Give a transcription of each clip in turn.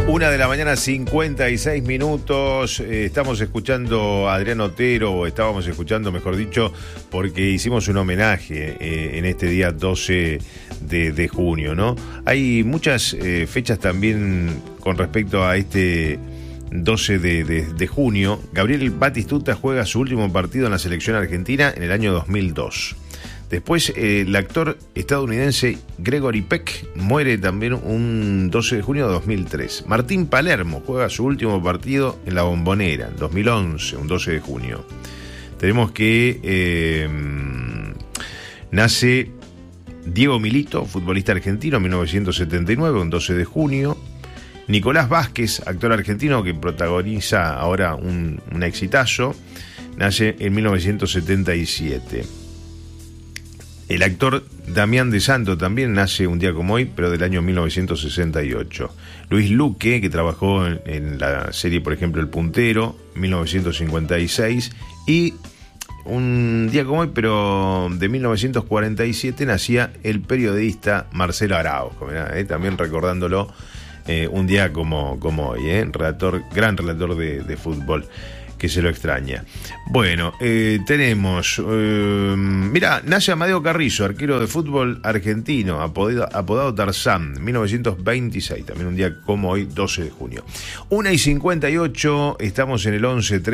1:56 a.m. Estamos escuchando a Adrián Otero, o estábamos escuchando, mejor dicho, porque hicimos un homenaje en este día 12 de junio, ¿no? Hay muchas fechas también con respecto a este 12 de junio. Gabriel Batistuta juega su último partido en la selección argentina en el año 2002. Después, el actor estadounidense Gregory Peck muere también un 12 de junio de 2003. Martín Palermo juega su último partido en La Bombonera, en 2011, un 12 de junio. Tenemos que nace Diego Milito, futbolista argentino, en 1979, un 12 de junio. Nicolás Vázquez, actor argentino que protagoniza ahora un exitazo, nace en 1977. El actor Damián de Santo también nace un día como hoy, pero del año 1968. Luis Luque, que trabajó en la serie, por ejemplo, El Puntero, 1956. Y un día como hoy, pero de 1947, nacía el periodista Marcelo Araujo, también recordándolo un día como hoy, gran relator de fútbol, que se lo extraña. Bueno, tenemos, nace Amadeo Carrizo, arquero de fútbol argentino, apodado Tarzán, 1926, también un día como hoy, 12 de junio. 1:58, estamos en el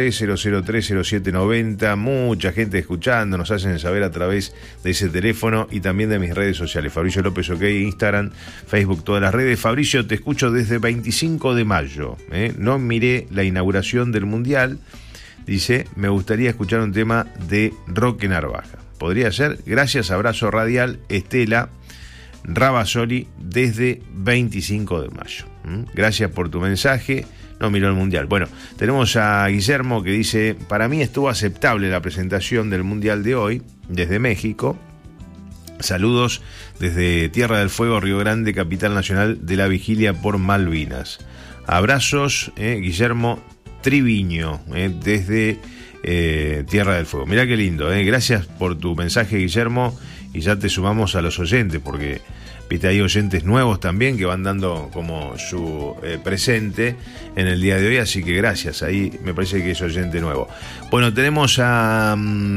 11-3003-0790, mucha gente escuchando, nos hacen saber a través de ese teléfono y también de mis redes sociales, Fabricio López OK, Instagram, Facebook, todas las redes. Fabricio, te escucho desde 25 de mayo, no miré la inauguración del Mundial. Dice, me gustaría escuchar un tema de Roque Narvaja. ¿Podría ser? Gracias, abrazo radial, Estela Rabasoli, desde 25 de mayo. Gracias por tu mensaje. No miró el Mundial. Bueno, tenemos a Guillermo que dice, para mí estuvo aceptable la presentación del Mundial de hoy, desde México. Saludos desde Tierra del Fuego, Río Grande, capital nacional de la vigilia por Malvinas. Abrazos, Guillermo Triviño, desde Tierra del Fuego. Mirá qué lindo, gracias por tu mensaje, Guillermo, y ya te sumamos a los oyentes, porque viste, hay oyentes nuevos también que van dando como su presente en el día de hoy, así que gracias, ahí me parece que es oyente nuevo. Bueno, tenemos a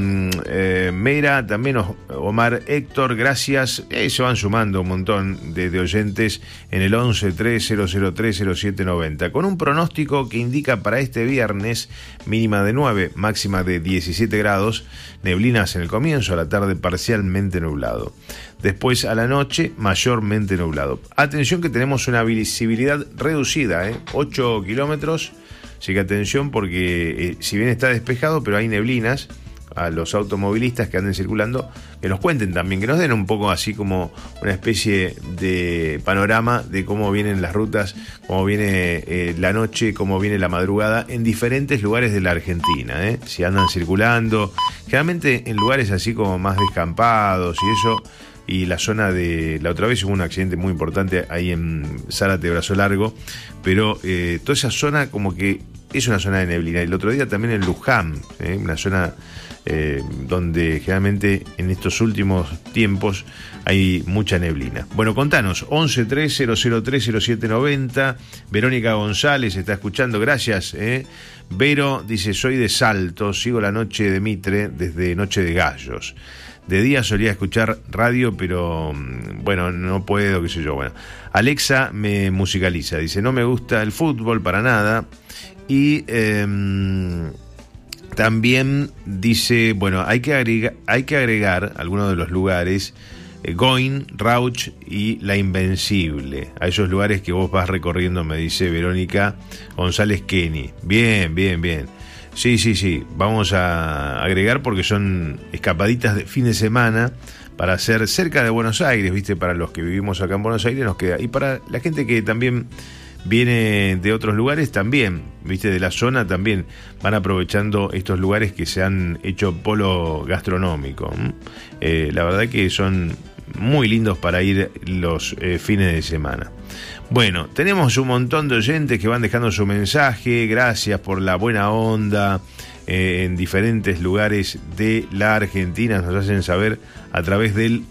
Mera, también Omar Héctor, gracias, se van sumando un montón de oyentes en el 11-3003-0790, con un pronóstico que indica para este viernes mínima de 9, máxima de 17 grados, neblinas en el comienzo, a la tarde parcialmente nublado. Después a la noche mayormente nublado. Atención que tenemos una visibilidad reducida, 8 kilómetros. Así que atención porque si bien está despejado, pero hay neblinas. A los automovilistas que anden circulando, que nos cuenten también, que nos den un poco así como una especie de panorama de cómo vienen las rutas, cómo viene la noche, cómo viene la madrugada en diferentes lugares de la Argentina, si andan circulando, generalmente en lugares así como más descampados y eso. Y la zona de... La otra vez hubo un accidente muy importante ahí en Zárate, Brazo Largo, pero toda esa zona como que es una zona de neblina. Y el otro día también en Luján, una zona donde generalmente en estos últimos tiempos hay mucha neblina. Bueno, contanos, 11-3003-0790. Verónica González está escuchando, gracias. Vero dice, soy de Salto, sigo la noche de Mitre desde Noche de Gallos. De día solía escuchar radio, pero bueno, no puedo, qué sé yo. Bueno, Alexa me musicaliza, dice, no me gusta el fútbol para nada. Y también dice, bueno, hay que agregar algunos de los lugares, Goin, Rauch y La Invencible, a esos lugares que vos vas recorriendo, me dice Verónica González Kenny. Bien. Sí, vamos a agregar porque son escapaditas de fin de semana para hacer cerca de Buenos Aires, ¿viste? Para los que vivimos acá en Buenos Aires nos queda. Y para la gente que también viene de otros lugares también, ¿viste? De la zona también van aprovechando estos lugares que se han hecho polo gastronómico. La verdad que son muy lindos para ir los fines de semana. Bueno, tenemos un montón de oyentes que van dejando su mensaje, gracias por la buena onda, en diferentes lugares de la Argentina. Nos hacen saber a través del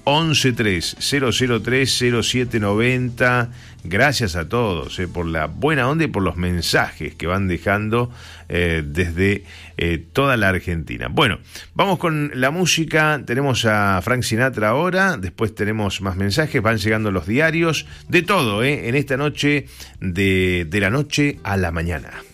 113-003-0790. Gracias a todos por la buena onda y por los mensajes que van dejando desde toda la Argentina. Bueno, vamos con la música. Tenemos a Frank Sinatra ahora, después tenemos más mensajes, van llegando los diarios, de todo, en esta noche, de la noche a la mañana.